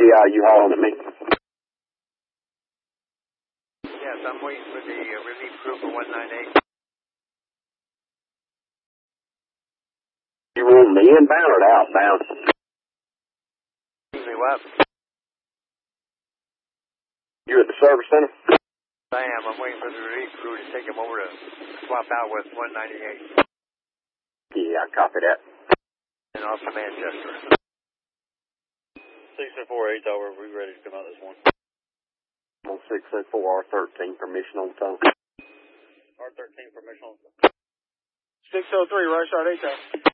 you hauling at me? Yes, I'm waiting for the relief crew for 198. You want me inbound or outbound? Excuse me, what? You at the service center? I am. I'm waiting for the relief crew to take him over to swap out with 198. Yeah, I copy that. And off to Manchester. 648 Tower, we ready to come out this morning? On 604 R13, permission on the phone. R13, permission on the phone. 603, right shot 8 Tower.